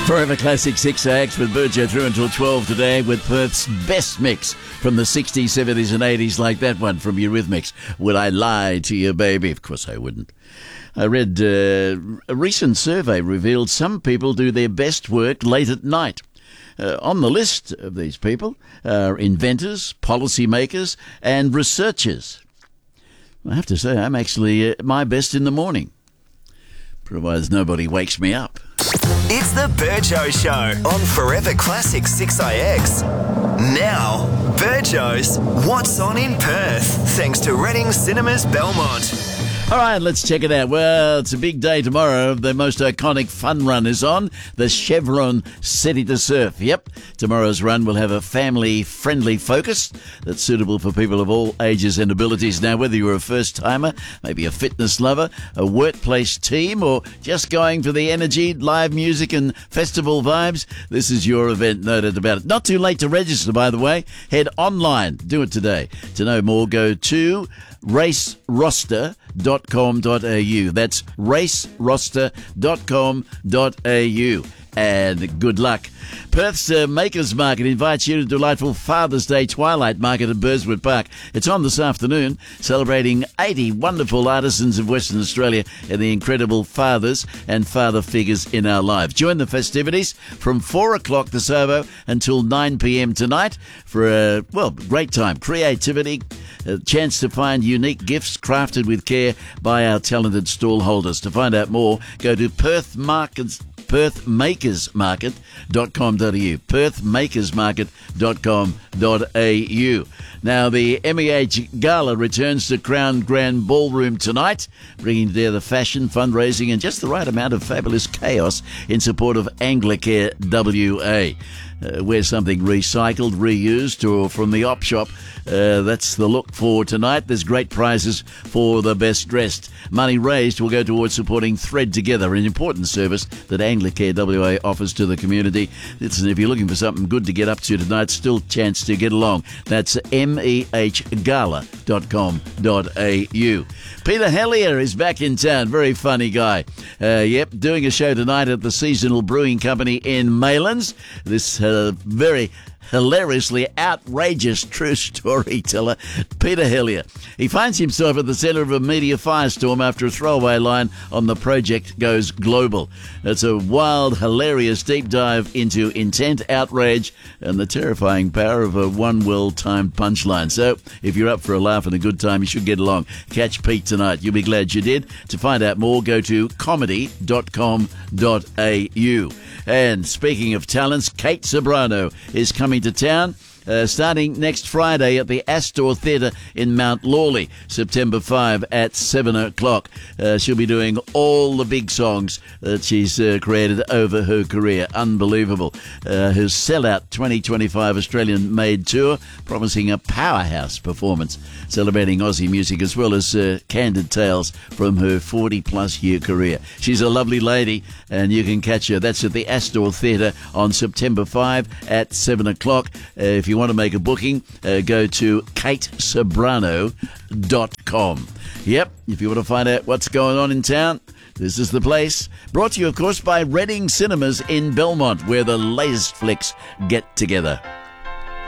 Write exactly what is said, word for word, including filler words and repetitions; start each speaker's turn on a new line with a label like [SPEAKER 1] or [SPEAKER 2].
[SPEAKER 1] Forever Classic six A X with Burjo through until twelve today with Perth's best mix from the sixties, seventies and eighties, like that one from Eurythmics. Would I lie to you, baby? Of course I wouldn't. I read uh, a recent survey revealed some people do their best work late at night. Uh, on the list of these people are inventors, policymakers and researchers. I have to say I'm actually at my best in the morning, provided nobody wakes me up.
[SPEAKER 2] It's the Burjo Show on Forever Classic six A X. Now, Burjo's What's On in Perth, thanks to Reading Cinemas Belmont.
[SPEAKER 1] All right, let's check it out. Well, it's a big day tomorrow. The most iconic fun run is on, the Chevron City to Surf. Yep, tomorrow's run will have a family-friendly focus that's suitable for people of all ages and abilities. Now, whether you're a first-timer, maybe a fitness lover, a workplace team, or just going for the energy, live music and festival vibes, this is your event, no doubt about it. Not too late to register, by the way. Head online. Do it today. To know more, go to race roster dot com dot a u. That's race roster dot com dot a u. And good luck. Perth's uh, Makers Market invites you to delightful Father's Day Twilight Market at Burswood Park. It's on this afternoon, celebrating eighty wonderful artisans of Western Australia and the incredible fathers and father figures in our lives. Join the festivities from four o'clock this hour until nine p.m. tonight for a, well, great time. Creativity, a chance to find unique gifts crafted with care by our talented stall holders. To find out more, go to Perth Markets. perth makers market dot com dot a u. perth makers market dot com dot a u. Now, the M E H Gala returns to Crown Grand Ballroom tonight, bringing together fashion, fundraising and just the right amount of fabulous chaos in support of Anglicare W A. Uh, wear something recycled, reused, or from the op shop. Uh, that's the look for tonight. There's great prizes for the best dressed. Money raised will go towards supporting Thread Together, an important service that Anglicare W A offers to the community. Listen, if you're looking for something good to get up to tonight, still a chance to get along. That's m e h gala dot com dot a u. Peter Hellier is back in town. Very funny guy. Uh, yep, doing a show tonight at the Seasonal Brewing Company in Maylands. This uh, very hilariously outrageous true storyteller, Peter Hellier. He finds himself at the centre of a media firestorm after a throwaway line on The Project Goes Global. It's a wild, hilarious deep dive into intent, outrage, and the terrifying power of a one well-timed punchline. So, if you're up for a laugh and a good time, you should get along. Catch Pete tonight. You'll be glad you did. To find out more, go to comedy dot com dot a u. And speaking of talents, Kate Ceberano is coming to town. Uh, starting next Friday at the Astor Theatre in Mount Lawley, September fifth at seven o'clock. Uh, she'll be doing all the big songs that she's uh, created over her career. Unbelievable. Uh, her sellout twenty twenty-five Australian-made tour, promising a powerhouse performance, celebrating Aussie music as well as uh, candid tales from her forty-plus year career. She's a lovely lady, and you can catch her. That's at the Astor Theatre on September fifth at seven o'clock. Uh, if you want to make a booking, uh, go to kate ceberano dot com. Yep, if you want to find out what's going on in town, this is the place. Brought to you, of course, by Reading Cinemas in Belmont, where the latest flicks get together.